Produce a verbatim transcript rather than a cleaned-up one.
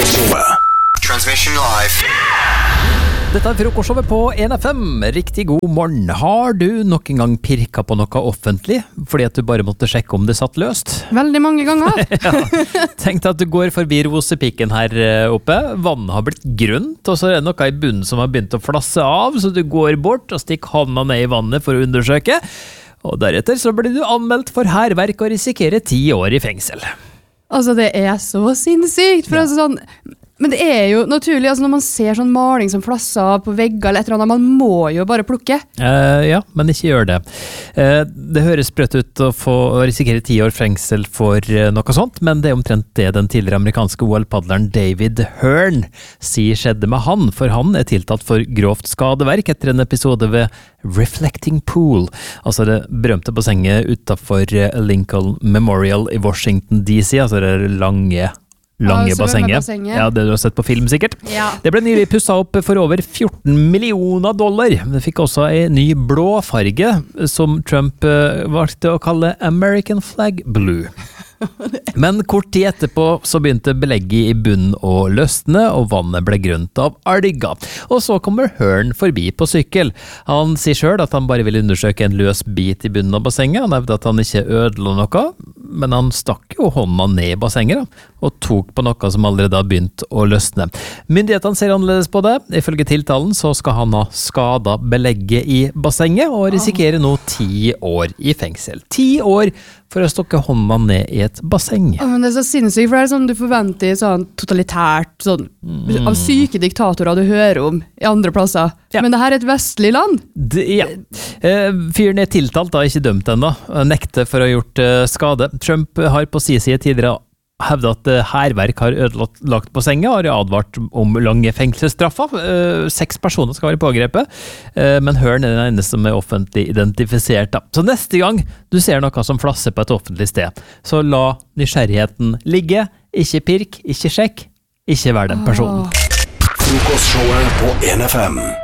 Frokostshowet. Transmission live. Dette er frokostshowet på en F M. Riktig god morgen. Har du noen gang pirka på noe offentlig, fordi at du bare måtte sjekke om det satt løst? Veldig mange ganger. Ja. Tenk deg at du går forbi rosepiken her oppe, vannet har blitt grønt, og så er det noe i bunnen som har begynt å flasse av, så du går bort og stikker hånda ned i vannet for å undersøke, og deretter så blir du anmeldt for hærverk og risikerer ti år i fengsel. Altså, det er så sinnssykt, for Ja. altså sånn... Men det er jo naturlig, altså når man ser sånn maling som flasser på vegger eller et eller annet, man må jo bare plukke. Uh, ja, men ikke gjør det. Uh, det høres sprøtt ut å få å risikere ti år fengsel for uh, noe sånt, men det er omtrent det den tidligere amerikanske O L-paddleren David Hearn sier skjedde med han, for han er tiltalt for grovt skadeverk etter en episode ved Reflecting Pool, altså det berømte bassenget utenfor Lincoln Memorial i Washington D C, altså det lange lange Ja, bassenget. bassenget. Ja, det du har sett på film sikkert. Ja. Det ble nylig pusset opp for over fjorten millioner dollar. Det fikk også en ny blå farge, som Trump uh, valgte å kalle American Flag Blue. Men kort tid etterpå så begynte belegget i bunnen å løsne, og vannet ble grønt av alger. Og så kommer Hearn forbi på sykkel. Han sier selv at han bare vil undersøke en løs bit i bunnen av bassenget. Han hevder at han ikke ødela noe, men han stakk jo hånda ned i bassenget da, og tok på noe som allerede har begynt å løsne. Myndighetene ser annerledes på det. Ifølge tiltalen så skal han ha skadet belegget i bassenget, og risikere nå ti år i fengsel. Ti år for å stokke hånda ned i et basseng. Å, men det er så sinnssykt, for det er sånn du forventer sånn totalitært, sånn, Mm. av syke diktatorer du hører om i andre plasser. Ja. Men det her er et vestlig land. Det, ja. Eh, fyren er tiltalt, da, ikke dømt ennå. Nekter for å ha gjort eh, skade. Trump har på sin side tidligere hevdet at eh, hærverk har ødelagt bassenget, og har advart om lange fengselsstraffer. Eh, seks personer skal være pågrepet, eh, men Hearn er den eneste som er offentlig identifisert. Da. Så neste gang du ser noe som flasser på et offentlig sted, så la nysgjerrigheten ligge. Ikke pirk, ikke sjekk, ikke vær den personen. Frokostshowet på en F M.